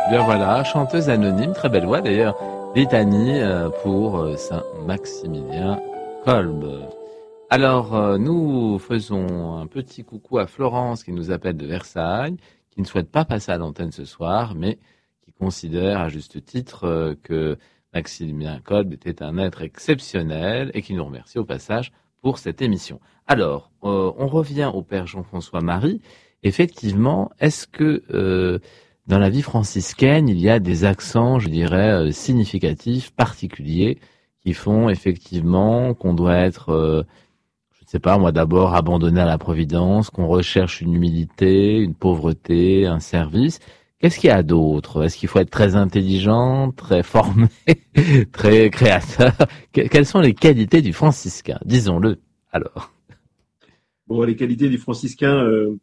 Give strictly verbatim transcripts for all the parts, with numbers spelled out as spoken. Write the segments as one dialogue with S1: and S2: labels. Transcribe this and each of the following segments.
S1: Bien voilà, chanteuse anonyme, très belle voix d'ailleurs, litanie euh, pour euh, Saint Maximilien Kolb. Alors, euh, nous faisons un petit coucou à Florence qui nous appelle de Versailles, qui ne souhaite pas passer à l'antenne ce soir, mais qui considère à juste titre euh, que Maximilien Kolb était un être exceptionnel et qui nous remercie au passage pour cette émission. Alors, euh, on revient au Père Jean-François Marie. Effectivement, est-ce que euh, dans la vie franciscaine, il y a des accents, je dirais, euh, significatifs, particuliers, qui font effectivement qu'on doit être... Euh, je ne sais pas, moi d'abord abandonné à la providence, qu'on recherche une humilité, une pauvreté, un service. Qu'est-ce qu'il y a d'autre? Est-ce qu'il faut être très intelligent, très formé, très créateur? Que- Quelles sont les qualités du franciscain? Disons-le, alors.
S2: Bon, les qualités du franciscain, euh,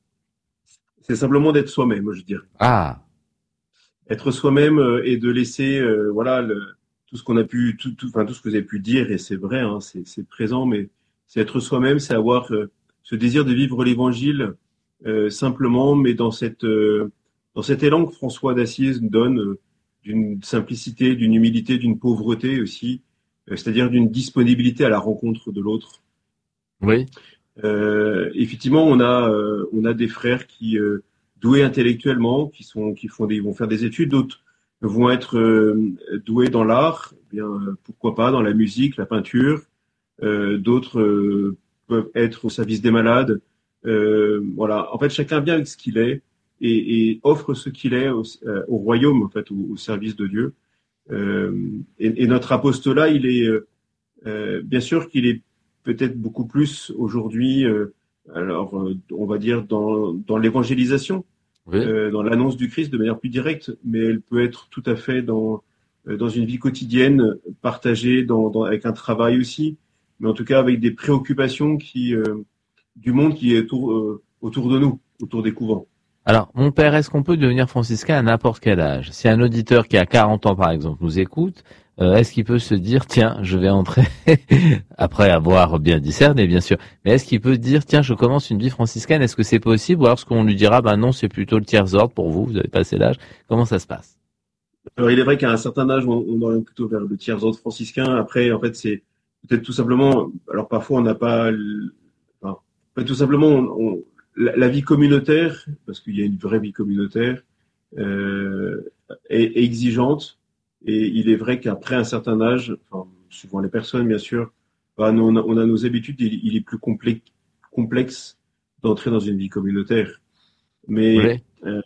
S2: c'est simplement d'être soi-même, moi, je dirais.
S1: Ah,
S2: Être soi-même euh, et de laisser, euh, voilà, le, tout ce qu'on a pu, tout, tout, enfin, tout ce que vous avez pu dire, et c'est vrai, hein, c'est, c'est présent, mais c'est être soi-même, c'est avoir euh, ce désir de vivre l'évangile euh, simplement, mais dans cette, euh, dans cet élan que François d'Assise nous donne, euh, d'une simplicité, d'une humilité, d'une pauvreté aussi, euh, c'est-à-dire d'une disponibilité à la rencontre de l'autre.
S1: oui,
S2: Euh, effectivement, on a euh, on a des frères qui euh, doués intellectuellement, qui sont qui font des ils vont faire des études, d'autres vont être euh, doués dans l'art, eh bien euh, pourquoi pas dans la musique, la peinture, euh, d'autres euh, peuvent être au service des malades. Euh, voilà, en fait, chacun vient avec ce qu'il est et, et offre ce qu'il est au, euh, au royaume, en fait, au, au service de Dieu. Euh, et, et notre apostolat, il est euh, euh, bien sûr qu'il est peut-être beaucoup plus aujourd'hui, euh, alors euh, on va dire dans, dans l'évangélisation,
S1: oui.
S2: euh, dans l'annonce du Christ de manière plus directe, mais elle peut être tout à fait dans euh, dans une vie quotidienne, partagée dans, dans- avec un travail aussi, mais en tout cas avec des préoccupations qui euh, du monde qui est autour euh, autour de nous, autour des couvents.
S1: Alors, mon père, est-ce qu'on peut devenir franciscain à n'importe quel âge? Si un auditeur qui a quarante ans, par exemple, nous écoute, euh, est-ce qu'il peut se dire, tiens, je vais entrer, après avoir bien discerné, bien sûr, mais est-ce qu'il peut dire, tiens, je commence une vie franciscaine, est-ce que c'est possible? Ou alors, est-ce qu'on lui dira, ben non, c'est plutôt le tiers-ordre pour vous, vous avez passé l'âge. Comment ça se passe?
S2: Alors il est vrai qu'à un certain âge, on, on oriente plutôt vers le tiers ordre franciscain. Après, en fait, c'est peut-être tout simplement. Alors parfois, on n'a pas. le- Enfin, en fait, tout simplement, on, on- la, la vie communautaire, parce qu'il y a une vraie vie communautaire, euh, est, est exigeante. Et il est vrai qu'après un certain âge, enfin, suivant les personnes, bien sûr, bah, nous, on a, on a nos habitudes. Il, il est plus complexe, complexe d'entrer dans une vie communautaire. Mais
S1: Oui.
S2: euh,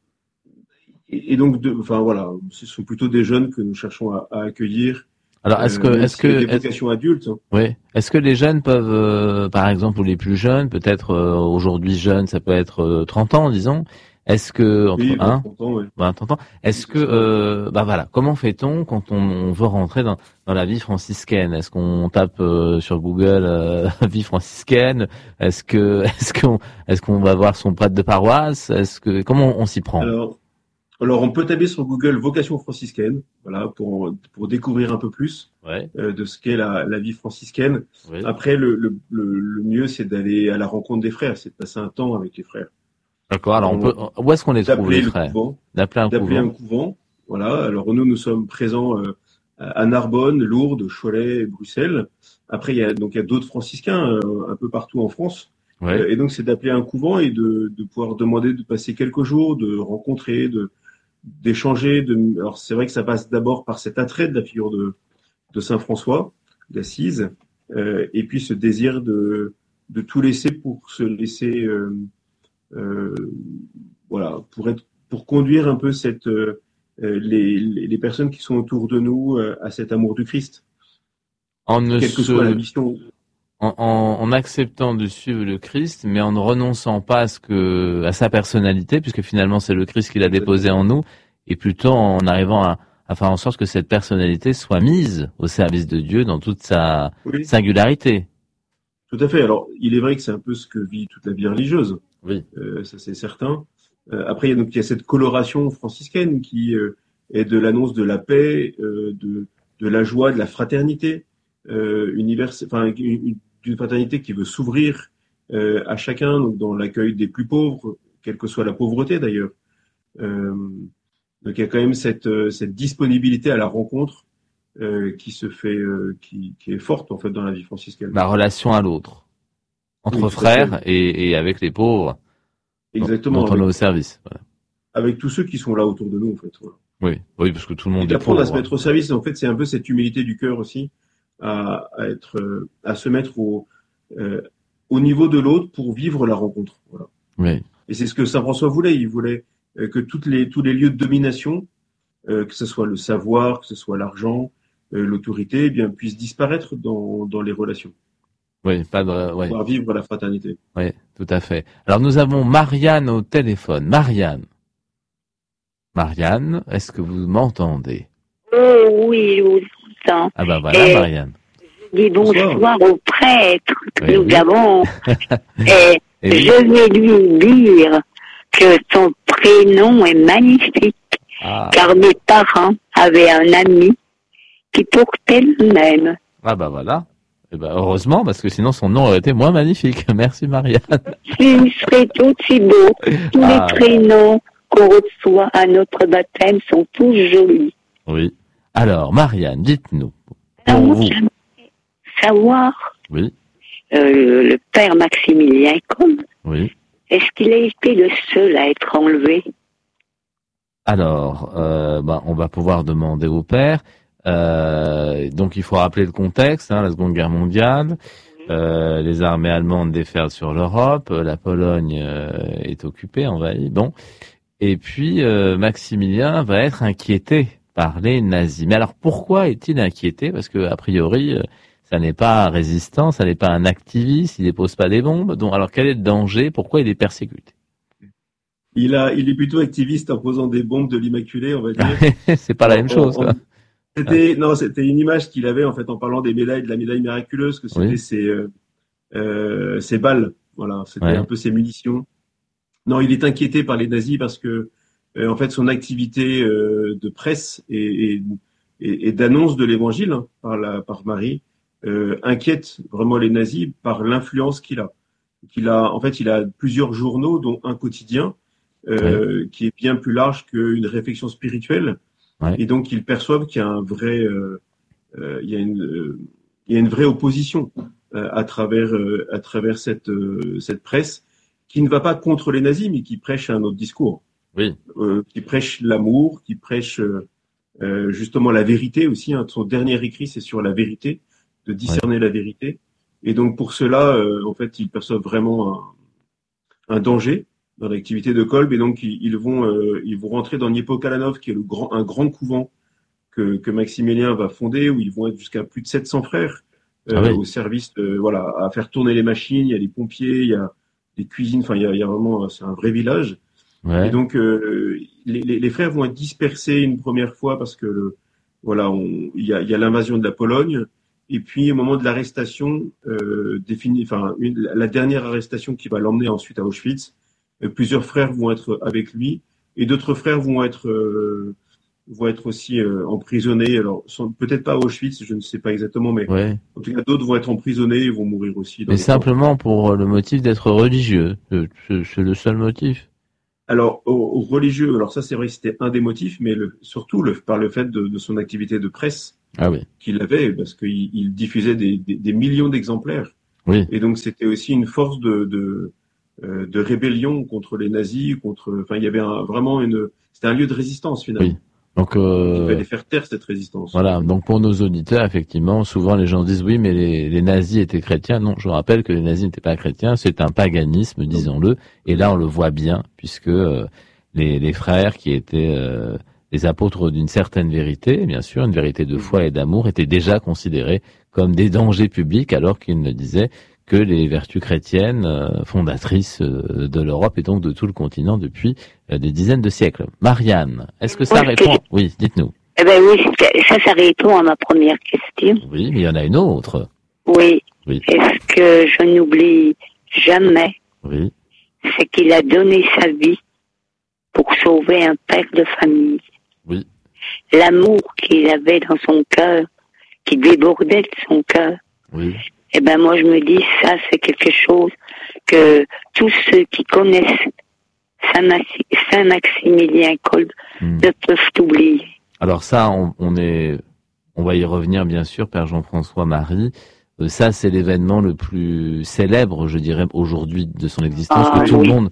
S2: et, et donc, de, enfin voilà, ce sont plutôt des jeunes que nous cherchons à, à accueillir,
S1: Alors, est-ce que,
S2: euh, même
S1: est-ce
S2: s'il y a
S1: que,
S2: des
S1: est-ce-
S2: vocations adultes, hein.
S1: oui, est-ce que les jeunes peuvent, euh, par exemple, ou les plus jeunes, peut-être euh, aujourd'hui jeunes, ça peut être euh, trente ans, disons, est-ce que, entre
S2: Oui, vingt,
S1: un
S2: trente ans, ouais.
S1: ben, t'entends.
S2: Oui,
S1: Est-ce
S2: c'est
S1: que,
S2: ça, ouais.
S1: euh, bah voilà, comment fait-on quand on, on veut rentrer dans, dans la vie franciscaine? Est-ce qu'on tape euh, sur Google euh, vie franciscaine? Est-ce que, est-ce qu'on, est-ce qu'on va voir son prêtre de paroisse? Est-ce que, comment on s'y prend?
S2: Alors, alors, on peut taper sur Google vocation franciscaine, voilà, pour, pour découvrir un peu plus
S1: Ouais,
S2: euh, de ce qu'est la, la vie franciscaine.
S1: oui.
S2: Après, le, le, le, le mieux, c'est d'aller à la rencontre des frères, c'est de passer un temps avec les frères.
S1: D'accord. Alors
S2: Alors,
S1: on peut,
S2: on-
S1: où est-ce qu'on les trouve
S2: d'appeler
S1: les
S2: le
S1: frères?
S2: couvent,
S1: D'appeler un
S2: d'appeler un
S1: couvent.
S2: couvent, voilà. Alors, nous, nous sommes présents euh, à Narbonne, Lourdes, Cholet, et Bruxelles. Après, il y a donc il y a d'autres franciscains euh, un peu partout en France.
S1: Oui.
S2: Euh, et donc, c'est d'appeler un couvent et de, de pouvoir demander de passer quelques jours, de rencontrer, de d'échanger. De... Alors, c'est vrai que ça passe d'abord par cet attrait de la figure de, de Saint François d'Assise, euh, et puis ce désir de, de tout laisser pour se laisser, euh, euh, voilà, pour être, pour conduire un peu cette, euh, les, les personnes qui sont autour de nous euh, à cet amour du Christ,
S1: En ne
S2: quelle que soit la
S1: se,
S2: mission.
S1: en, en, en acceptant de suivre le Christ, mais en ne renonçant pas à ce que, à sa personnalité, puisque finalement c'est le Christ qui l'a déposé
S2: Exactement.
S1: en nous, et plutôt en arrivant à, à faire en sorte que cette personnalité soit mise au service de Dieu dans toute sa
S2: Oui,
S1: singularité.
S2: tout à fait. Alors, il est vrai que c'est un peu ce que vit toute la vie religieuse,
S1: Oui.
S2: euh, ça c'est certain. Euh, après, il y a donc il y a cette coloration franciscaine qui euh, est de l'annonce de la paix, euh, de de la joie, de la fraternité euh, univers, enfin une- d'une fraternité qui veut s'ouvrir euh, à chacun, donc dans l'accueil des plus pauvres, quelle que soit la pauvreté d'ailleurs. Euh, Donc il y a quand même cette, euh, cette disponibilité à la rencontre euh, qui se fait, euh, qui, qui est forte en fait dans la vie franciscaine.
S1: La relation à l'autre, entre
S2: Oui, tout à
S1: frères
S2: fait.
S1: et, et avec les pauvres dont, dont
S2: Exactement,
S1: on est
S2: avec,
S1: au service. Voilà.
S2: avec tous ceux qui sont là autour de nous en fait. Voilà.
S1: Oui, oui, parce que tout le
S2: Et
S1: monde est
S2: d'apprendre à se
S1: pauvre.
S2: mettre au service, en fait, c'est un peu cette humilité du cœur aussi, à, à être, euh, à se mettre au, euh, au niveau de l'autre pour vivre la rencontre. Voilà.
S1: Oui,
S2: Et c'est ce que Saint François voulait. Il voulait euh, que toutes les, tous les lieux de domination, euh, que ce soit le savoir, que ce soit l'argent, euh, l'autorité, eh bien, puissent disparaître dans, dans les relations,
S1: oui, pas de,
S2: pour
S1: oui,
S2: pouvoir vivre la fraternité.
S1: oui, tout à fait. Alors nous avons Marianne au téléphone. Marianne, Marianne, est-ce que vous m'entendez?
S3: Oh oui, je vous entends.
S1: Ah ben voilà,
S3: Et
S1: Marianne.
S3: je dis
S2: Bonsoir.
S3: bonsoir au prêtre que
S1: Oui,
S3: nous
S1: oui.
S3: avons. Et
S1: Et oui.
S3: je vais lui dire que son prénom est magnifique,
S1: Ah,
S3: car mes parents avaient un ami qui portait le même.
S1: ah ben voilà. Eh ben heureusement, parce que sinon son nom aurait été moins magnifique. Merci Marianne.
S3: Il serait aussi beau. Tous
S1: Ah.
S3: les prénoms qu'on reçoit à notre baptême sont tous jolis.
S1: Oui. Alors, Marianne, dites-nous.
S3: Alors
S1: Pour
S3: moi,
S1: vous.
S3: j'aimerais savoir,
S1: Oui,
S3: euh, le père Maximilien, comme,
S1: oui.
S3: est-ce qu'il a été le seul à être enlevé?
S1: Alors, euh, ben, on va pouvoir demander au père. Euh, donc, il faut rappeler le contexte, hein, la Seconde Guerre mondiale. Euh, les armées allemandes déferlent sur l'Europe. La Pologne euh, est occupée, envahie. Bon. Et puis, euh, Maximilien va être inquiété par les nazis. Mais alors, pourquoi est-il inquiété? Parce que, a priori, euh, ça n'est pas un résistant, ça n'est pas un activiste, il dépose pas des bombes. Donc, alors, quel est le danger? Pourquoi il est persécuté?
S2: Il a, il est plutôt activiste en posant des bombes de l'Immaculée, on va dire.
S1: C'est pas la même
S2: En-
S1: chose,
S2: en-
S1: quoi.
S2: C'était, non, c'était une image qu'il avait en fait en parlant des médailles, de la médaille miraculeuse, que c'était
S1: Oui.
S2: ses, euh, euh, ses balles. Voilà, c'était
S1: Ouais.
S2: un peu ses munitions. Non, il est inquiété par les nazis parce que euh, en fait son activité euh, de presse et, et, et- et d'annonce de l'Évangile hein, par la par Marie euh, inquiète vraiment les nazis par l'influence qu'il a. Qu'il a, en fait, il a plusieurs journaux, dont un quotidien euh, qui est bien plus large qu'une réflexion spirituelle.
S1: Ouais.
S2: Et donc, ils perçoivent qu'il y a un vrai, euh, euh, il y a une, euh, il y a une vraie opposition euh, à travers, euh, à travers cette, euh, cette presse qui ne va pas contre les nazis, mais qui prêche un autre discours,
S1: Oui.
S2: euh, qui prêche l'amour, qui prêche euh, euh, justement la vérité aussi. Hein. Son dernier écrit, c'est sur la vérité, de discerner la vérité. Et donc, pour cela, euh, en fait, ils perçoivent vraiment un, un danger dans l'activité de Kolb, et donc ils, ils vont, euh, ils vont rentrer dans Niepokalanov, qui est le grand, un grand couvent que, que Maximilien va fonder, où ils vont être jusqu'à plus de sept cents frères euh,
S1: Ah oui.
S2: au service, de, voilà, à faire tourner les machines. Il y a les pompiers, il y a des cuisines, enfin, il y a, il y a vraiment, c'est un vrai village.
S1: Ouais.
S2: Et donc, euh, les, les, les frères vont être dispersés une première fois parce que, le, voilà, on, il y a, il y a l'invasion de la Pologne. Et puis, au moment de l'arrestation, euh, définie, enfin, une, la dernière arrestation qui va l'emmener ensuite à Auschwitz, euh, plusieurs frères vont être avec lui et d'autres frères vont être euh, vont être aussi euh, emprisonnés. Alors, sont, peut-être pas à Auschwitz, je ne sais pas exactement, mais
S1: Ouais.
S2: en tout cas, d'autres vont être emprisonnés et vont mourir aussi. Dans
S1: Mais
S2: les camps.
S1: simplement pour le motif d'être religieux. C'est- C'est c'est le seul motif.
S2: Alors, aux, aux religieux, alors ça, c'est vrai que c'était un des motifs, mais le, surtout le, par le fait de, de son activité de presse
S1: Ah oui.
S2: qu'il avait, parce qu'il il diffusait des, des, des millions d'exemplaires.
S1: Oui.
S2: Et donc, c'était aussi une force de, de, euh, de rébellion contre les nazis, contre, enfin, il y avait un, vraiment une, c'était un lieu de résistance finalement.
S1: Oui. Donc,
S2: Il
S1: euh,
S2: fallait faire taire cette résistance.
S1: voilà. Donc, pour nos auditeurs, effectivement, souvent les gens disent oui, mais les, les nazis étaient chrétiens. Non, je rappelle que les nazis n'étaient pas chrétiens. C'est un paganisme, disons-le. Et là, on le voit bien, puisque euh, les, les frères qui étaient euh, les apôtres d'une certaine vérité, bien sûr, une vérité de foi et d'amour, étaient déjà considérés comme des dangers publics, alors qu'ils ne disaient que les vertus chrétiennes euh, fondatrices euh, de l'Europe et donc de tout le continent depuis euh, des dizaines de siècles. Marianne, est-ce que ça
S3: Oui,
S1: répond? Oui, dites-nous.
S3: Eh ben oui, ça, ça répond à ma première question.
S1: Oui, mais il y en a une autre.
S3: Oui.
S1: Oui.
S3: Est-ce que je n'oublie jamais,
S1: Oui,
S3: c'est qu'il a donné sa vie pour sauver un père de famille.
S1: oui,
S3: L'amour qu'il avait dans son cœur, qui débordait de son cœur.
S1: oui,
S3: Eh ben moi je me dis, ça c'est quelque chose que tous ceux qui connaissent Saint-Maximilien Kolb
S1: Hmm.
S3: ne peuvent oublier.
S1: Alors ça, on, on est, on va y revenir bien sûr, Père Jean-François Marie. Euh, ça, c'est l'événement le plus célèbre, je dirais, aujourd'hui de son existence,
S3: Ah,
S1: que tout
S3: oui.
S1: le monde,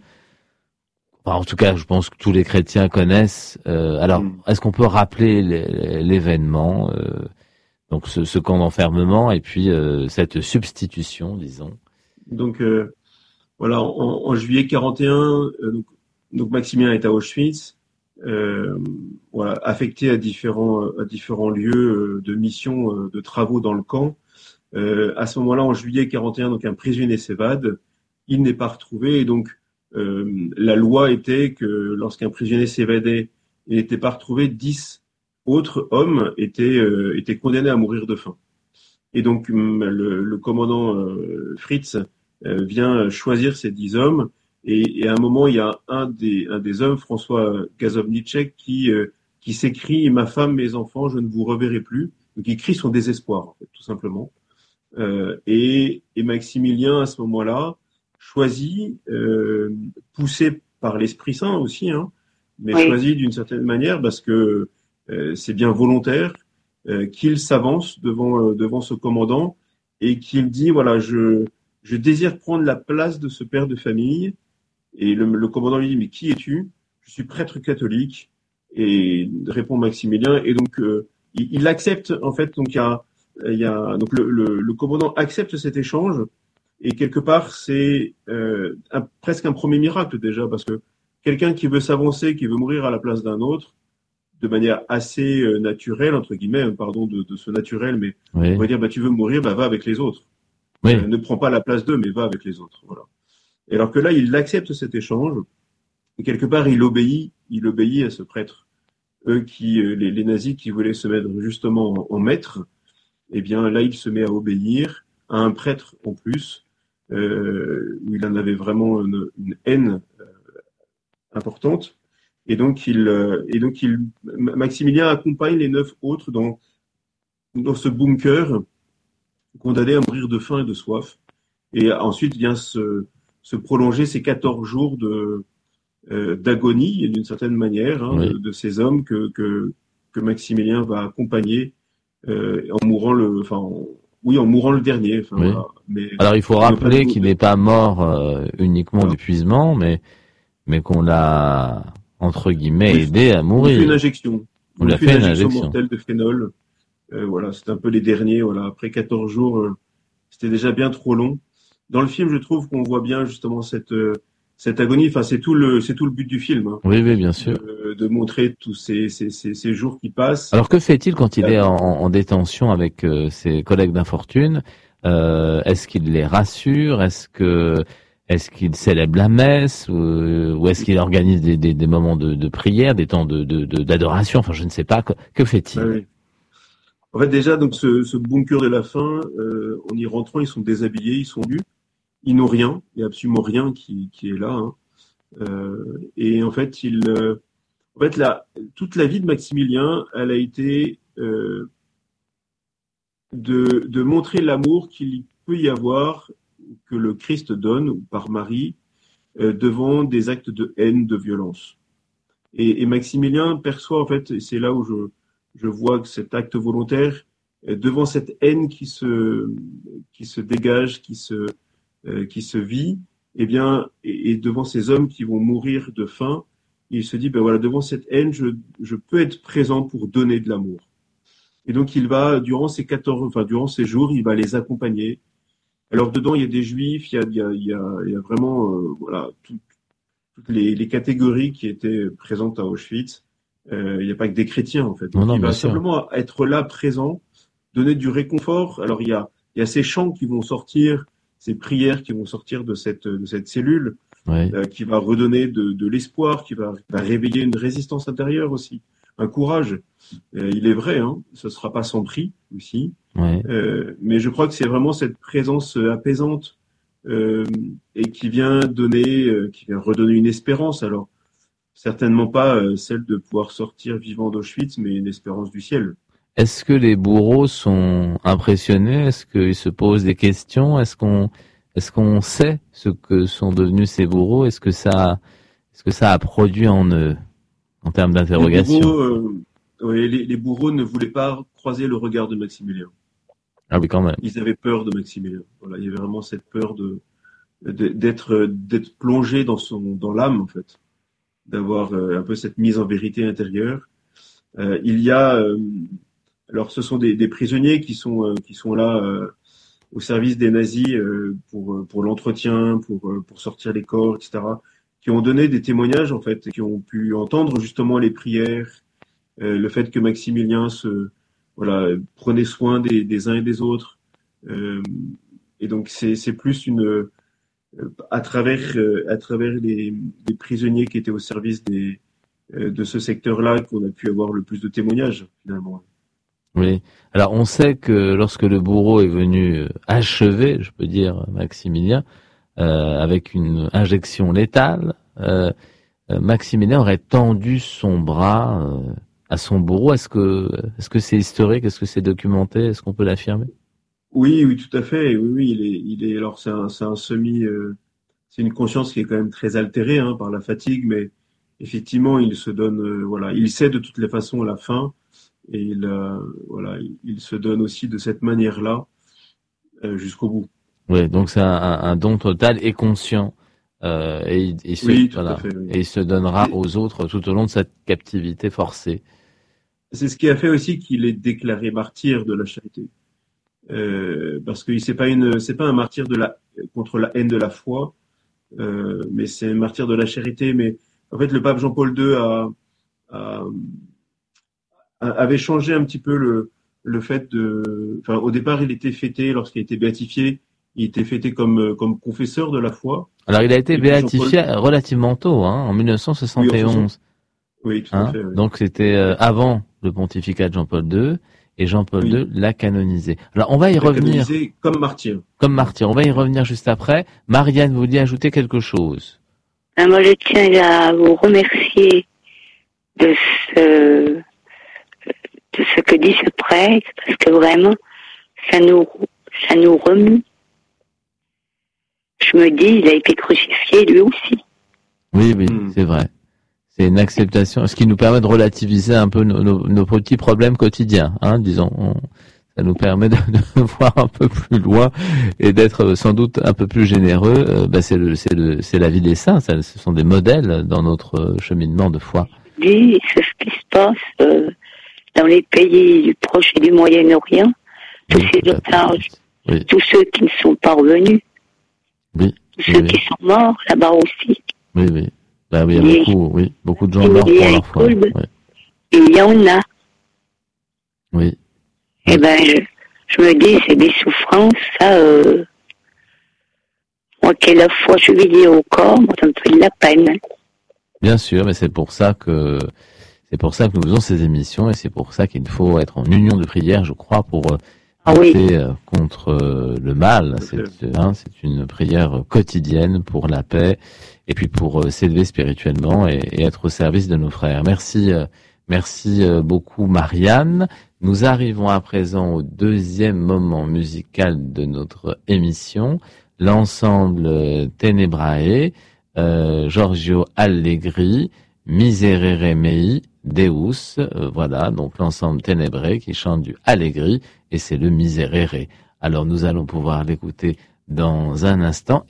S1: enfin, en tout cas, je pense que tous les chrétiens connaissent. Euh, alors,
S2: Mm.
S1: est-ce qu'on peut rappeler l'é- l'événement, euh, donc ce, ce camp d'enfermement et puis euh, cette substitution, disons.
S2: Donc euh, voilà, en, en juillet quarante et un, euh, donc, donc Maximilien est à Auschwitz, euh, voilà, affecté à différents à différents lieux euh, de mission, euh, de travaux dans le camp. Euh, à ce moment-là, en juillet quarante et un, donc un prisonnier s'évade, il n'est pas retrouvé et donc euh, la loi était que lorsqu'un prisonnier s'évadait et n'était pas retrouvé, dix autres hommes étaient euh, étaient condamnés à mourir de faim. Et donc hum, le, le commandant euh, Fritz euh, vient choisir ces dix hommes et, et à un moment il y a un des un des hommes, François Gazovnicek, qui euh, qui s'écrie: ma femme, mes enfants, je ne vous reverrai plus. Donc il crie son désespoir en fait, tout simplement. Euh, et, et Maximilien, à ce moment-là, choisit, euh, poussé par l'Esprit Saint aussi, hein, mais
S3: Oui.
S2: choisit d'une certaine manière parce que euh, c'est bien volontaire, euh, qu'il s'avance devant, euh, devant ce commandant et qu'il dit, voilà, je, je désire prendre la place de ce père de famille. Et le, le commandant lui dit, mais qui es-tu? Je suis prêtre catholique. Et répond Maximilien. Et donc, euh, il, il accepte, en fait, donc il y a il y a, donc le, le, le commandant accepte cet échange et quelque part c'est euh, un, presque un premier miracle déjà parce que quelqu'un qui veut s'avancer, qui veut mourir à la place d'un autre de manière assez euh, naturelle entre guillemets, pardon de, de ce naturel, mais
S1: Oui.
S2: on va dire bah tu veux mourir, bah va avec les autres.
S1: Oui.
S2: Euh, ne prends pas la place d'eux, mais va avec les autres. Voilà. Et alors que là il accepte cet échange et quelque part il obéit, il obéit à ce prêtre. Eux qui euh, les, les nazis qui voulaient se mettre justement en, en maître. Eh bien, là, il se met à obéir à un prêtre en plus, euh, où il en avait vraiment une, une haine euh, importante. Et donc, il, euh, et donc, il, Maximilien accompagne les neuf autres dans, dans ce bunker, condamnés à mourir de faim et de soif. Et ensuite vient se, se prolonger ces quatorze jours de, euh, d'agonie, d'une certaine manière, hein,
S1: Oui.
S2: de, de ces hommes que, que, que Maximilien va accompagner euh, en mourant le, enfin, en- oui, en mourant le dernier. Enfin,
S1: Oui.
S2: voilà. Mais
S1: Alors il faut
S2: il n'y a pas
S1: rappeler
S2: de-
S1: qu'il n'est pas mort euh, uniquement
S2: Voilà.
S1: d'épuisement, mais mais qu'on l'a entre guillemets
S2: Oui,
S1: aidé à
S2: on lui fait une
S1: mourir.
S2: injection.
S1: On lui a fait une injection.
S2: mortelle de phénol. Euh, voilà, c'est un peu les derniers. Voilà, après quatorze jours, euh, c'était déjà bien trop long. Dans le film, je trouve qu'on voit bien justement cette euh, cette agonie. Enfin, c'est tout le c'est tout le but du film, hein,
S1: Oui, oui, bien sûr.
S2: de, de montrer tous ces, ces ces ces jours qui passent.
S1: Alors que fait-il quand il est en, en détention avec euh, ses collègues d'infortune? euh, Est-ce qu'il les rassure? Est-ce que est-ce qu'il célèbre la messe ou, ou est-ce qu'il organise des, des, des moments de, de prière, des temps de, de, de- d'adoration? Enfin, je ne sais pas. Que, que fait-il?
S2: Ouais, oui. En fait, déjà, donc ce, ce bunker de la faim, euh, en y rentrant, ils sont déshabillés, ils sont nus, ils n'ont rien, il n'y a absolument rien qui, qui est là, hein. Euh, et en fait, il, euh, en fait, la, toute la vie de Maximilien, elle a été euh, de, de montrer l'amour qu'il peut y avoir, que le Christ donne, ou par Marie, euh, devant des actes de haine, de violence. Et, et Maximilien perçoit, en fait, et c'est là où je, je vois que cet acte volontaire, euh, devant cette haine qui se, qui se dégage, qui se, euh, qui se vit, eh bien, et, et devant ces hommes qui vont mourir de faim, il se dit, ben voilà, devant cette haine, je, je peux être présent pour donner de l'amour. Et donc, il va, durant ces quatorze, enfin, durant ces jours, il va les accompagner. Alors, dedans, il y a des juifs, il y a, il y a, il y a, il y a vraiment, euh, voilà, tout, toutes les, les catégories qui étaient présentes à Auschwitz. Euh, il n'y a pas que des chrétiens, en fait. Donc,
S1: Non, non,
S2: il va
S1: bien sûr.
S2: simplement être là, présent, donner du réconfort. Alors, il y a, il y a ces chants qui vont sortir, ces prières qui vont sortir de cette, de cette cellule,
S1: Oui.
S2: euh, qui va redonner de, de l'espoir, qui va, va réveiller une résistance intérieure aussi, un courage. Euh, il est vrai, hein, ce ne sera pas sans prix aussi.
S1: Oui.
S2: Euh, mais je crois que c'est vraiment cette présence euh, apaisante euh, et qui vient donner, euh, qui vient redonner une espérance. Alors, certainement pas euh, celle de pouvoir sortir vivant d'Auschwitz, mais une espérance du ciel.
S1: Est-ce que les bourreaux sont impressionnés? Est-ce qu'ils se posent des questions? Est-ce qu'on est-ce qu'on sait ce que sont devenus ces bourreaux? Est-ce que ça est-ce que ça a produit en eux, en termes d'interrogation?
S2: Les bourreaux, euh, oui, les, les bourreaux ne voulaient pas croiser le regard de Maximilien.
S1: Ah oui, quand même.
S2: Ils avaient peur de Maximilien. Voilà, il y avait vraiment cette peur de, de d'être d'être plongé dans son dans l'âme en fait, d'avoir euh, un peu cette mise en vérité intérieure. Euh, il y a euh, alors ce sont des, des prisonniers qui sont euh, qui sont là euh, au service des nazis euh, pour pour l'entretien, pour pour sortir les corps, et cetera. Qui ont donné des témoignages en fait, qui ont pu entendre justement les prières, euh, le fait que Maximilien se voilà prenait soin des, des uns et des autres. Euh, et donc c'est c'est plus une euh, à travers euh, à travers les, les prisonniers qui étaient au service des euh, de ce secteur-là qu'on a pu avoir le plus de témoignages finalement.
S1: Oui. Alors on sait que lorsque le bourreau est venu achever, je peux dire, Maximilien, euh, avec une injection létale, euh, Maximilien aurait tendu son bras euh, à son bourreau. Est-ce que est-ce que c'est historique? Est-ce que c'est documenté? Est-ce qu'on peut l'affirmer?
S2: Oui, oui, tout à fait. Oui, oui, il est, il est. Alors c'est un, c'est un semi, euh, c'est une conscience qui est quand même très altérée hein, par la fatigue, mais effectivement, il se donne, euh, voilà, il sait de toutes les façons la fin, et il, euh, voilà, il, il se donne aussi de cette manière-là euh, jusqu'au bout.
S1: Oui, donc c'est un, un, un don total et conscient, euh, et, il, il se,
S2: Oui, tout
S1: voilà,
S2: à fait. Oui.
S1: et il se donnera aux autres tout au long de cette captivité forcée.
S2: C'est ce qui a fait aussi qu'il est déclaré martyr de la charité. Euh, parce que c'est pas une, c'est pas un martyr de la contre la haine de la foi, euh, mais c'est un martyr de la charité. Mais en fait, le pape Jean-Paul deux a, a, a- avait changé un petit peu le le fait de, enfin, au départ, il était fêté lorsqu'il a été béatifié, il était fêté comme comme confesseur de la foi.
S1: Alors il a été
S2: Et puis
S1: béatifié
S2: Jean-Paul,
S1: relativement tôt, hein, en
S2: oui, en
S1: mille neuf cent soixante et onze.
S2: oui, tout à
S1: Hein,
S2: fait, oui.
S1: donc c'était euh, avant le pontificat de Jean-Paul deux, et Jean-Paul
S2: Oui,
S1: deux l'a canonisé. Alors on va y
S2: il l'a
S1: revenir
S2: canonisé comme martyr.
S1: comme martyr, on va y revenir juste après. Marianne, vous vouliez ajouter quelque chose?
S3: Ben, moi, je tiens à vous remercier de ce, de ce que dit ce prêtre, parce que vraiment, ça nous, ça nous remue. Je me dis, il a été crucifié lui aussi.
S1: Oui, oui,
S2: Hmm.
S1: c'est vrai. C'est une acceptation, ce qui nous permet de relativiser un peu nos, nos, nos petits problèmes quotidiens, hein, disons. On- ça nous permet de, de voir un peu plus loin et d'être sans doute un peu plus généreux. Euh, ben c'est le, c'est le, c'est la vie des saints. Ça, ce sont des modèles dans notre cheminement de foi.
S3: Je dis, c'est ce qui se passe euh, dans les pays du Proche et du Moyen-Orient, tous
S1: Oui,
S3: ces
S1: tout à fait.
S3: otages,
S1: Oui,
S3: tous ceux qui ne sont pas revenus,
S1: oui,
S3: tous
S1: oui,
S3: ceux
S1: oui,
S3: qui sont morts là-bas aussi.
S1: oui, oui. Ben oui, il y a
S3: Et,
S1: beaucoup, oui, beaucoup de gens
S3: et
S1: morts
S3: il y
S1: pour
S3: a
S1: leur foi.
S3: Kolb,
S1: Oui,
S3: et il y en a.
S1: oui,
S3: Eh
S1: oui.
S3: ben, je, je me dis, c'est des souffrances, ça, euh, moi qui ai la foi chevillée au corps, moi, ça me fait de la peine.
S1: Bien sûr, mais c'est pour ça que c'est pour ça que nous faisons ces émissions et c'est pour ça qu'il faut être en union de prière, je crois, pour euh,
S3: Ah oui,
S1: lutter euh, contre euh, le mal.
S2: Tout à fait.
S1: C'est hein, c'est une prière quotidienne pour la paix et puis pour euh, s'élever spirituellement et, et être au service de nos frères. Merci, euh, merci euh, beaucoup, Marianne. Nous arrivons à présent au deuxième moment musical de notre émission, l'ensemble euh, Tenebrae, euh, Giorgio Allegri, Miserere Mei, Deus, euh, voilà, donc l'ensemble Tenebrae qui chante du Allegri, et c'est le Miserere. Alors nous allons pouvoir l'écouter dans un instant.